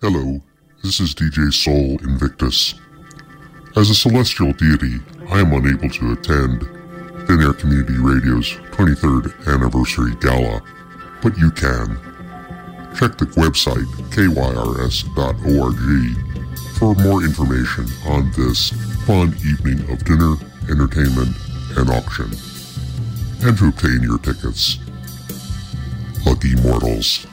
Hello, this is DJ Soul Invictus. As a celestial deity, I am unable to attend Thin Air Community Radio's 23rd anniversary gala, but you can. Check the website kyrs.org for more information on this fun evening of dinner, entertainment, and auction, and to obtain your tickets. Lucky mortals.